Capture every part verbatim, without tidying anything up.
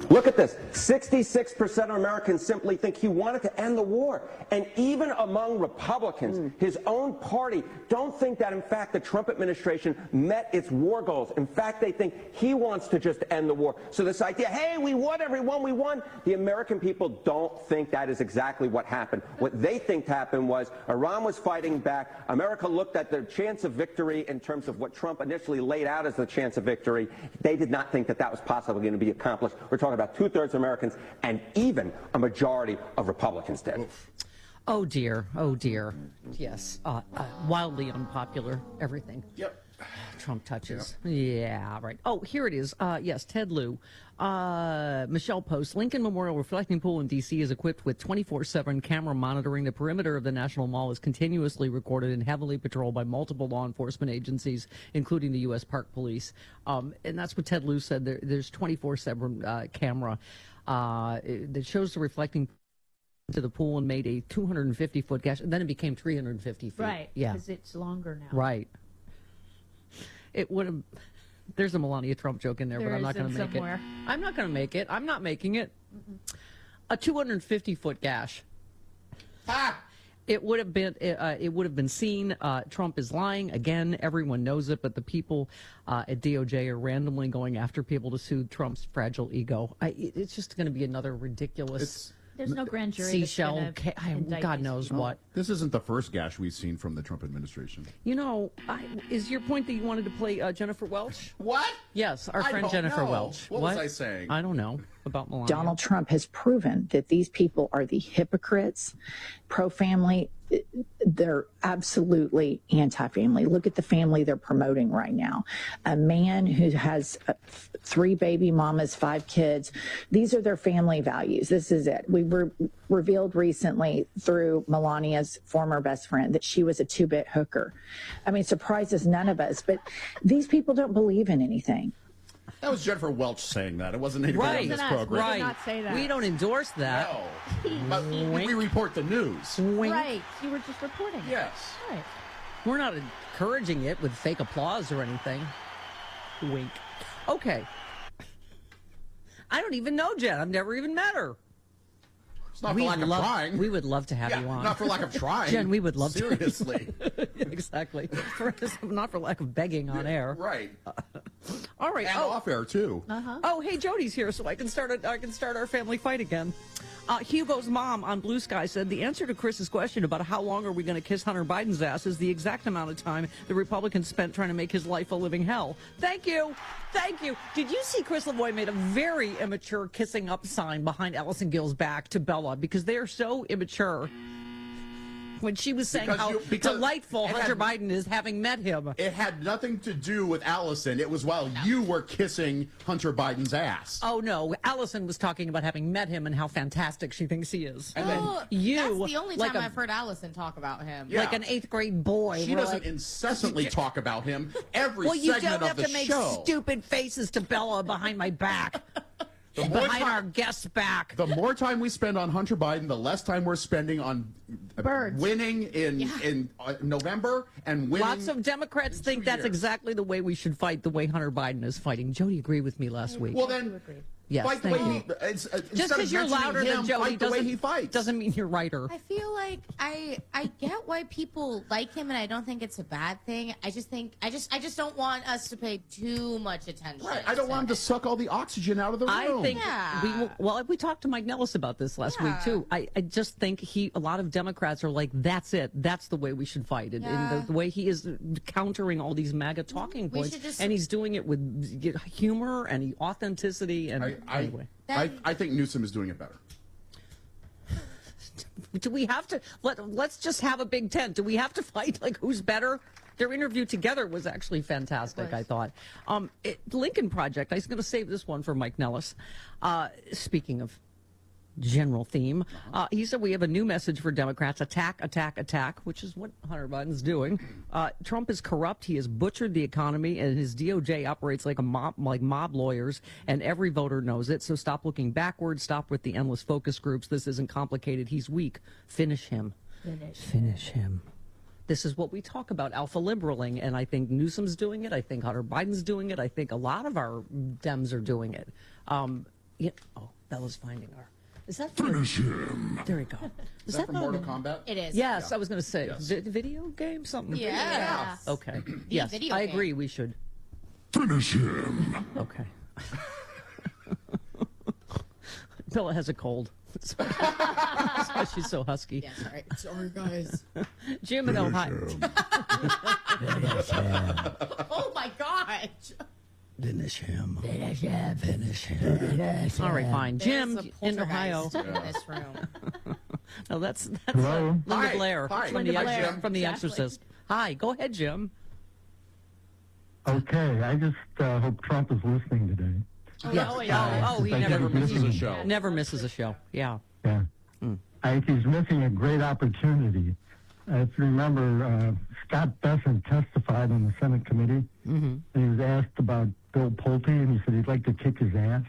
Look at this. sixty-six percent of Americans simply think he wanted to end the war. And even among Republicans, mm. his own party, don't think that, in fact, the Trump administration met its war goals. In fact, they think he wants to just end the war. So this idea, hey, we won, everyone, we won. The American people don't think that is exactly what happened. What they think happened was Iran was fighting back. America looked at their chance of victory in terms of what Trump initially laid out as the chance of victory. They did not think that that was possibly going to be accomplished. We're talking about two-thirds of Americans and even a majority of Republicans did. Oh, dear. Oh, dear. Yes. Uh, uh, wildly unpopular. Everything. Yep. Trump touches. Yep. Yeah, right. Oh, here it is. Uh, yes, Ted Lieu. Uh, Michelle Post. Lincoln Memorial Reflecting Pool in D C is equipped with twenty-four seven camera monitoring. The perimeter of the National Mall is continuously recorded and heavily patrolled by multiple law enforcement agencies, including the U S Park Police. Um, and that's what Ted Lieu said. There, there's twenty-four seven uh, camera uh, that shows the reflecting to the pool and made a two hundred fifty foot gash. And then it became three hundred fifty feet. Right. Yeah. Because it's longer now. Right. It would have. There's a Melania Trump joke in there, there but I'm not going to make somewhere. it. I'm not going to make it. I'm not making it. Mm-mm. A two hundred fifty foot gash. Ah! It would have been. Uh, it would have been seen. Uh, Trump is lying again. Everyone knows it, but the people uh, at D O J are randomly going after people to soothe Trump's fragile ego. I, it's just going to be another ridiculous. It's, There's no grand jury. Seashell. Ca- I, God knows well, what. This isn't the first gash we've seen from the Trump administration. You know, I, is your point that you wanted to play uh, Jennifer Welch? What? Yes, our I friend don't Jennifer know. Welch. What, what was I saying? I don't know about Melania. Donald Trump has proven that these people are the hypocrites, pro-family. They're absolutely anti-family. Look at the family they're promoting right now. A man who has uh, three baby mamas, five kids. These are their family values. This is it. We were revealed recently through Melania's former best friend that she was a two-bit hooker. I mean, surprises none of us, but these people don't believe in anything. That was Jennifer Welch saying that. It wasn't anybody right. on this us. program. We Right. did not say that. We don't endorse that. No. But we report the news. Wink. Right. You were just reporting. Yes. Right. We're not encouraging it with fake applause or anything. Wink. Okay. I don't even know Jen. I've never even met her. It's not for We'd lack of love, trying. We would love to have yeah, you on. Not for lack of trying. Jen, we would love Seriously. to. Seriously. Exactly. For, not for lack of begging on air. Right. Uh, all right. And oh. off air, too. Uh-huh. Oh, hey, Jody's here, so I can start a, I can start our family fight again. Uh, Hugo's mom on Blue Sky said the answer to Chris's question about how long are we going to kiss Hunter Biden's ass is the exact amount of time the Republicans spent trying to make his life a living hell. Thank you. Thank you. Did you see Chris Lavoie made a very immature kissing up sign behind Allison Gill's back to Bella because they are so immature? When she was saying Because how you- because delightful it Hunter had- Biden is having met him. It had nothing to do with Allison. It was while you were kissing Hunter Biden's ass. Oh, no. Allison was talking about having met him and how fantastic she thinks he is. And then Well, you, that's the only like time a- I've heard Allison talk about him. Yeah. Like an eighth grade boy. she We're doesn't like, incessantly talk about him every well, you segment don't of have the to make show. stupid faces to Bella behind my back. The more behind time- our guest's back. The more time we spend on Hunter Biden, the less time we're spending on uh, Birds. winning in Yeah. in uh, November and winning. Lots of Democrats in think two that's years. exactly the way we should fight, the way Hunter Biden is fighting. Jody agreed with me last week. Well, then Yes, fight the thank way you. he. It's, uh, Just instead of because you're mentioning louder him, than Jody fight the way doesn't, he fights. doesn't mean you're righter. I feel like I I get why people like him, and I don't think it's a bad thing. I just think I just I just don't want us to pay too much attention. Right. I don't want him to suck all the oxygen out of the room. I think Yeah. we will, well, we talked to Mike Nellis about this last week Yeah. too. I, I just think he, a lot of Democrats are like, that's it, that's the way we should fight it. Yeah. And the, the way he is countering all these MAGA talking We points, should just- and he's doing it with humor and authenticity. And I, I, anyway, I, I think Newsom is doing it better. do we have to let? Let's just have a big tent. Do we have to fight like who's better? Their interview together was actually fantastic, I thought. Um, it, Lincoln Project, I was going to save this one for Mike Nellis. Uh, speaking of general theme, uh, he said we have a new message for Democrats: attack, attack, attack, which is what Hunter Biden's doing. Uh, Trump is corrupt. He has butchered the economy, and his D O J operates like a mob, like mob lawyers, and every voter knows it. So stop looking backwards. Stop with the endless focus groups. This isn't complicated. He's weak. Finish him. Finish. Finish him. This is what we talk about, alpha liberaling, and I think Newsom's doing it. I think Hunter Biden's doing it. I think a lot of our Dems are doing it. Um, Yeah. Oh, Bella's finding her. Is that finish him? There we go. Is that from not- Mortal Kombat? It is. Yes, Yeah. I was going to say Yes. vi- video game something. Yeah. Okay. Yes, video I game. agree. We should. Finish him. Okay. Bella has a cold. That's why she's so husky. Yeah, sorry. Sorry, guys. Jim in Ohio. Oh my gosh. Finish him. Finish him. Finish him. All right, fine. Jim There's a in Ohio. poltergeist in this room. No, that's that's uh, Hello? Linda Hi. Blair Hi. from Linda the Blair. Ex- from the Exactly. Exorcist. Hi, go ahead, Jim. Okay, I just uh, hope Trump is listening today. Yes. Oh, yeah. Oh, oh, he I never think This misses is a a show. Never misses a show. Yeah. Yeah. I think he's missing a great opportunity. Uh, if you remember, uh, Scott Bessent testified on the Senate committee, Mm-hmm. and he was asked about Bill Pulte, and he said he'd like to kick his ass.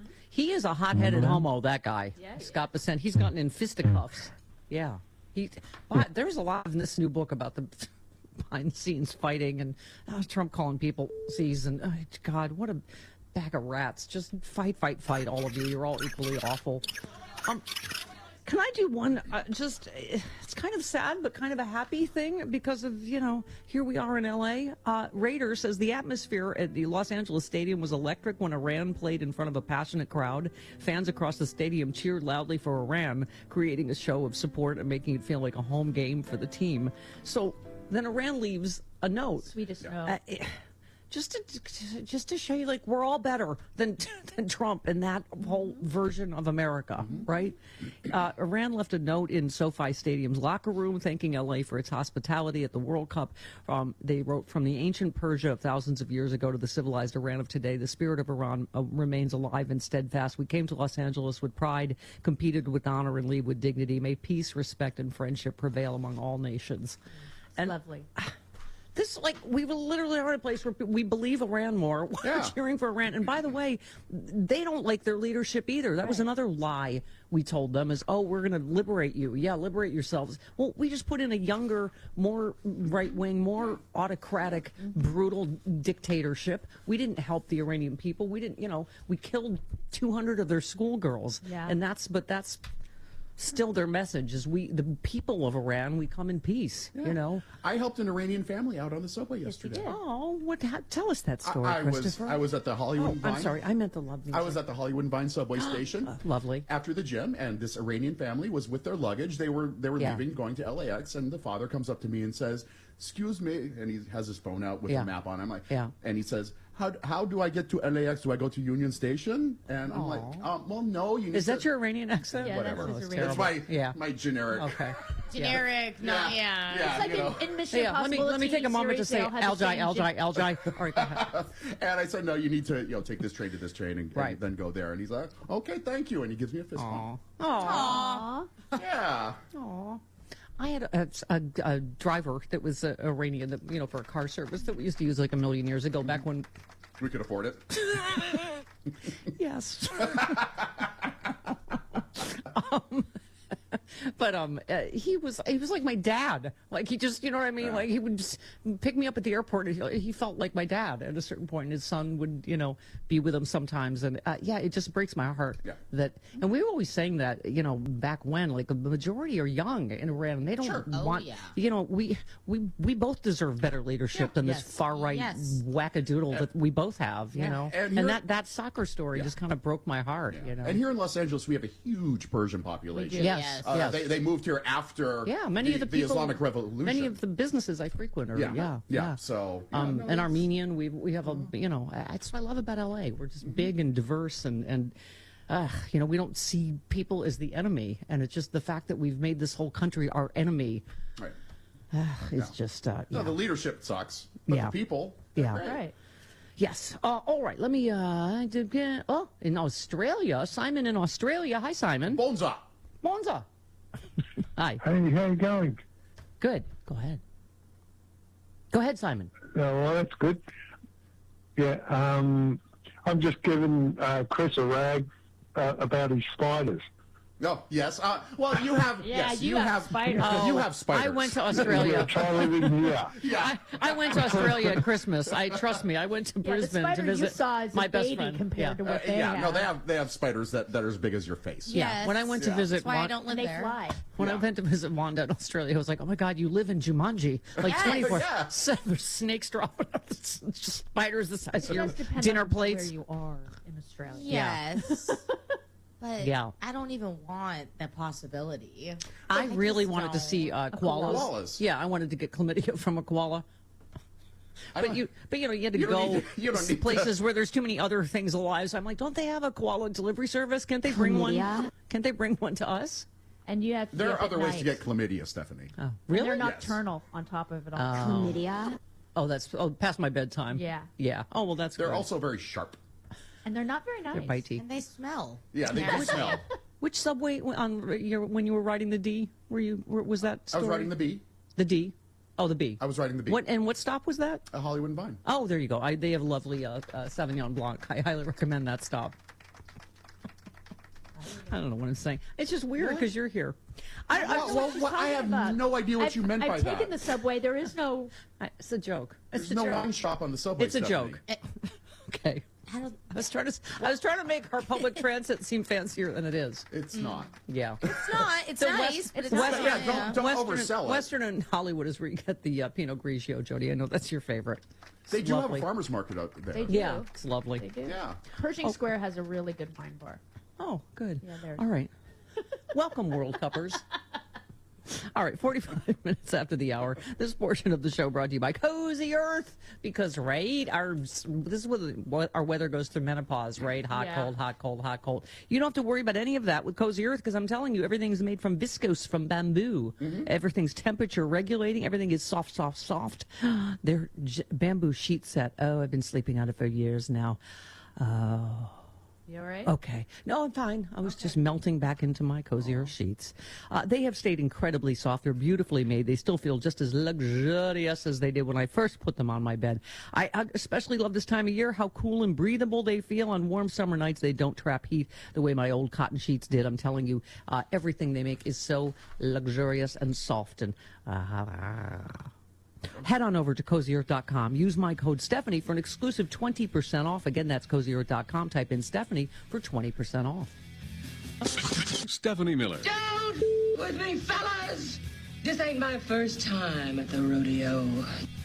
He is a hot-headed Remember that? homo. That guy, Yeah. Scott Bessent. He's gotten in fisticuffs. Yeah. He. Well, there's a lot in this new book about the behind the scenes fighting and uh, Trump calling people C's and oh, God, what a bag of rats. Just fight, fight, fight, all of you. You're all equally awful. Um, can I do one? Uh, just, uh, it's kind of sad, but kind of a happy thing because of, you know, here we are in L A. Uh, Raider says the atmosphere at the Los Angeles Stadium was electric when Iran played in front of a passionate crowd. Fans across the stadium cheered loudly for Iran, creating a show of support and making it feel like a home game for the team. So then Iran leaves a note. Sweetest no. Uh, eh, just to just to show you, like, we're all better than than Trump and that whole version of America, right? Uh, Iran left a note in SoFi Stadium's locker room thanking L A for its hospitality at the World Cup. Um, they wrote, from the ancient Persia of thousands of years ago to the civilized Iran of today, the spirit of Iran uh, remains alive and steadfast. We came to Los Angeles with pride, competed with honor, and leave with dignity. May peace, respect, and friendship prevail among all nations. And Lovely. this, like, we literally are in a place where we believe Iran more. We're Yeah. cheering for Iran. And by the way, they don't like their leadership either. That was another lie we told them is, oh, we're going to liberate you. Yeah, liberate yourselves. Well, we just put in a younger, more right-wing, more autocratic, brutal dictatorship. We didn't help the Iranian people. We didn't, you know, we killed two hundred of their schoolgirls. Yeah. And that's, but that's still their message is we, the people of Iran, we come in peace, you know? I helped an Iranian family out on the subway you yesterday. did. Oh, what? How, tell us that I, story, I was Christopher. I was at the Hollywood Oh, and Vine. I'm sorry. I meant the lovely. I was at the Hollywood and Vine subway station. Lovely. After the gym, and this Iranian family was with their luggage. They were they were Yeah. leaving, going to L A X, and the father comes up to me and says, "Excuse me," and he has his phone out with Yeah. the map on. I'm like, Yeah. and he says, "How how do I get to L A X? Do I go to Union Station?" And I'm like, um, "Well, no, you need Is that to- your Iranian accent? Yeah, whatever?" that's his It's Iranian. It's my terrible. Yeah. my generic. Okay. Generic, no, Yeah. yeah. Yeah. It's like you know. in, in Mission Yeah, let me Impossible. let me take a moment to say Al Aljai, Aljai, Aljai. All right, go ahead. And I said, "No, you need to you know take this train to this train and, Right. and then go there." And he's like, "Okay, thank you," and he gives me a fist bump. Aw. Yeah. Aw. I had a, a, a driver that was uh, Iranian, that, you know, for a car service that we used to use like a million years ago, back when. We could afford it. Yes. um, but um, uh, he was he was like my dad. Like he just, you know what I mean? Yeah. Like he would just pick me up at the airport. And he, he felt like my dad at a certain point. His son would, you know, be with him sometimes, and uh, yeah, it just breaks my heart Yeah. that. And we were always saying that, you know, back when, like the majority are young in Iran, and they don't Sure. Oh, want. yeah. You know, we we we both deserve better leadership than Yes. this far right Yes. wackadoodle that we both have. You Yeah. know, And and, here- that that soccer story just kind of broke my heart. You know. And here in Los Angeles, we have a huge Persian population. Yes, Yes. Uh, yes. They, they moved here after Yeah, many the, of the the people, Islamic Revolution. many of the businesses I frequent are, yeah. yeah, yeah, So, yeah, um, no, and it's- Armenian, we we have a, you know, that's what I love about L A. We're just big and diverse, and and uh, you know, we don't see people as the enemy, and it's just the fact that we've made this whole country our enemy. Right. Uh, it's just, uh, No, yeah. the leadership sucks, but Yeah. the people, they're Yeah. great. Right. Yes. Uh, all right. Let me. Uh, did, uh, oh, in Australia, Simon in Australia. Hi, Simon. Bones up. Monza. Hi. Hey, how you going? Good. Go ahead. Go ahead, Simon. Uh, well, that's good. Yeah, um, I'm just giving uh, Chris a rag uh, about his spiders. No, yes. Uh, well, you have. Yeah, yes, you have spiders. You Oh, have spiders. I went to Australia. Charlie, yeah. Yeah. I, I went to Australia at Christmas. I trust me. I went to Yeah, the Brisbane spider to you visit saw is a my best baby friend. compared yeah. to what Uh, they yeah, have. no, they have they have spiders that, that are as big as your face. Yeah. Yes. When I went to Yeah. visit, That's why I Wand- don't live And they there. fly. when I Yeah. went to visit Wanda in Australia, I was like, "Oh my God, you live in Jumanji!" Like Yes. twenty-four, Yeah. seven snakes dropping out, it's just spiders the size of It your does depend dinner on plates. where you are in Australia. Yes. But Yeah. I don't even want that possibility. I really just wanted to don't. see uh, koalas. Koalas. Yeah, I wanted to get chlamydia from a koala. I But don't- you, but you know, you had to You don't go need to- you don't to need to- places where there's too many other things alive. So I'm like, don't they have a koala delivery service? Can't they bring one? Chlamydia? Can't they bring one to us? And you have to There be are up at other ways to night. get chlamydia, Stephanie. Oh, And really? they're Yes. nocturnal on top of it all. Chlamydia. Oh, that's oh past my bedtime. Yeah. Yeah. Oh well, that's They're good. also very sharp. And they're not very nice. They're bitey. And they smell. Yeah, they do smell. Which subway on your when you were riding the D? Were you were, was that? I Story? was riding the B. the D. Oh, the B. I was riding the B. What and what stop was that? Uh, Hollywood and Vine. Oh, there you go. I, they have lovely uh, uh, Sauvignon Blanc. I highly recommend that stop. I don't know what I'm saying. It's just weird because you're here. I, I, Well, well, She's well, I talking have about- no idea what I've, you meant I've by taken that. the subway. There is no. I, it's a joke. It's There's a no joke. wine shop on the subway. It's a Stephanie. joke. Eh, Okay. I don't, I was trying to. I was trying to make our public transit seem fancier than it is. It's Mm. not. Yeah. it's not. It's The nice, West- but it's it's Western- not. Yeah, don't- don't Western, oversell it. Western and Hollywood is where you get the uh, Pinot Grigio, Jody. I know that's your favorite. They It's do lovely. have a farmer's market out there. They do. Yeah, it's lovely. They do. Yeah. Pershing Square has a really good wine bar. Oh, good. Yeah, there. All right. Welcome, World Cuppers. All right, forty-five minutes after the hour. This portion of the show brought to you by Cozy Earth, because right, our this is what our weather goes through menopause, right? Hot, Yeah. cold, hot, cold, hot, cold. You don't have to worry about any of that with Cozy Earth, because I'm telling you, everything's made from viscose, from bamboo. Everything's temperature regulating. Everything is soft, soft, soft. Their j- bamboo sheet set. Oh, I've been sleeping on it for years now. Oh. You all right? Okay. No, I'm fine. I was just melting back into my Cozy Earth sheets. Uh, they have stayed incredibly soft. They're beautifully made. They still feel just as luxurious as they did when I first put them on my bed. I, I especially love this time of year, how cool and breathable they feel on warm summer nights. They don't trap heat the way my old cotton sheets did. I'm telling you, uh, everything they make is so luxurious and soft. And uh, head on over to cozy earth dot com. Use my code Stephanie for an exclusive twenty percent off. Again, that's cozy earth dot com. Type in Stephanie for twenty percent off. Stephanie Miller. Down with me, fellas. This ain't my first time at the rodeo.